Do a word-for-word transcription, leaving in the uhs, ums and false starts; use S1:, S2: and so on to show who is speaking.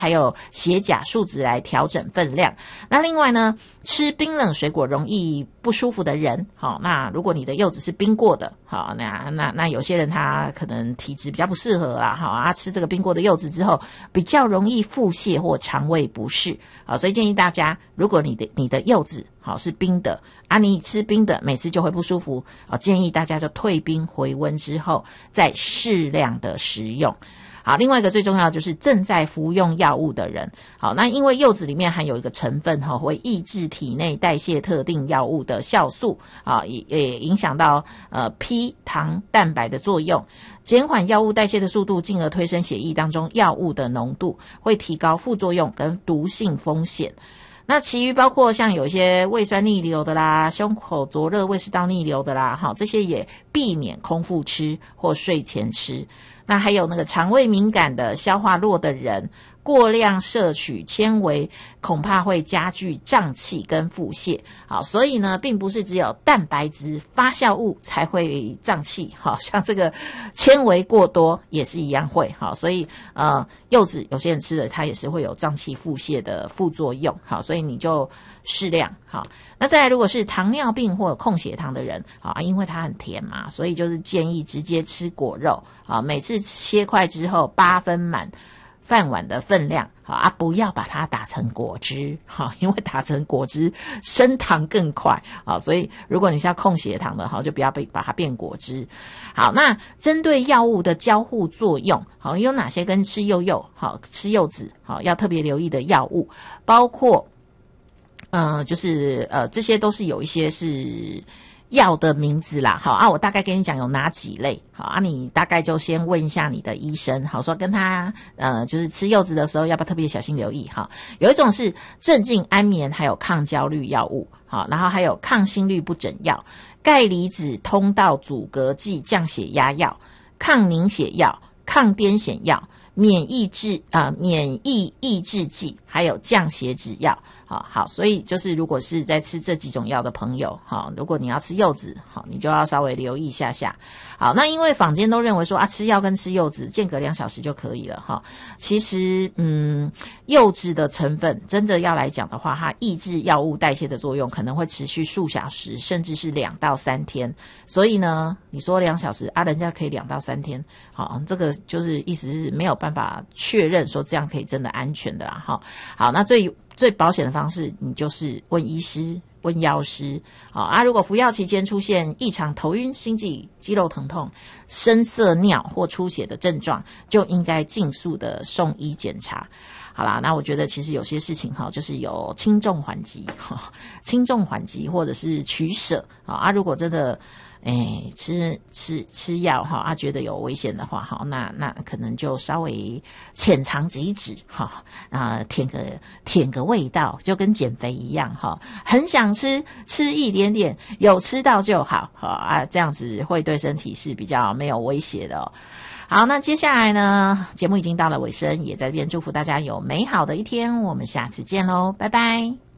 S1: 还有血钾数值来调整分量。那另外呢，吃冰冷水果容易不舒服的人，好，那如果你的柚子是冰过的，好，那那那有些人他可能体质比较不适合啦，好啊，吃这个冰过的柚子之后，比较容易腹泻或肠胃不适，好，所以建议大家，如果你的你的柚子好是冰的啊，你吃冰的每次就会不舒服，好，建议大家就退冰回温之后，再适量的食用。好，另外一个最重要的就是正在服用药物的人。好，那因为柚子里面含有一个成分哈，会抑制体内代谢特定药物的酵素啊，也也影响到呃 P 糖蛋白的作用，减缓药物代谢的速度，进而推升血液当中药物的浓度，会提高副作用跟毒性风险。那其余包括像有一些胃酸逆流的啦，胸口灼热、胃食道逆流的啦，好，这些也避免空腹吃或睡前吃。那还有那个肠胃敏感的、消化弱的人，过量摄取纤维恐怕会加剧胀气跟腹泻。好，所以呢，并不是只有蛋白质发酵物才会胀气，好，像这个纤维过多也是一样会。好，所以呃，柚子有些人吃了它也是会有胀气腹泻的副作用。好，所以你就适量。好，那再来如果是糖尿病或控血糖的人，好，因为它很甜嘛，所以就是建议直接吃果肉。好，每次切块之后八分满饭碗的分量，好啊，不要把它打成果汁，好，因为打成果汁升糖更快，好，所以如果你是要控血糖的，好，就不要被把它变果汁。好，那针对药物的交互作用，好，有哪些跟吃柚柚，好，吃柚子，好，要特别留意的药物，包括，呃，就是呃，这些都是有一些是药的名字啦，好啊，我大概跟你讲有哪几类，好啊，你大概就先问一下你的医生，好，说跟他呃，就是吃柚子的时候要不要特别小心留意哈。有一种是镇静安眠，还有抗焦虑药物，好，然后还有抗心律不整药、钙离子通道阻隔剂降血压药、抗凝血药、抗癫痫药、免疫制啊、呃、免疫抑制剂，还有降血脂药。好好，所以就是如果是在吃这几种药的朋友，好，如果你要吃柚子，好，你就要稍微留意一下下。好，那因为坊间都认为说啊，吃药跟吃柚子间隔两小时就可以了哈。其实，嗯，柚子的成分真的要来讲的话，它抑制药物代谢的作用可能会持续数小时，甚至是两到三天。所以呢，你说两小时啊，人家可以两到三天，好，这个就是意思是没有办法确认说这样可以真的安全的啦哈。好，那最最保险的方式，你就是问医师、问药师。好啊，如果服药期间出现异常头晕、心悸、肌肉疼痛、深色尿或出血的症状，就应该尽速的送医检查。好啦，那我觉得其实有些事情哈，就是有轻重缓急，轻重缓急或者是取舍啊。如果真的哎，吃吃吃药哈，啊，觉得有危险的话哈，那那可能就稍微浅尝即止哈，啊，舔个舔个味道，就跟减肥一样哈，很想吃吃一点点，有吃到就好，好啊，这样子会对身体是比较没有威胁的哦。好，那接下来呢，节目已经到了尾声，也在这边祝福大家有美好的一天，我们下次见喽，拜拜。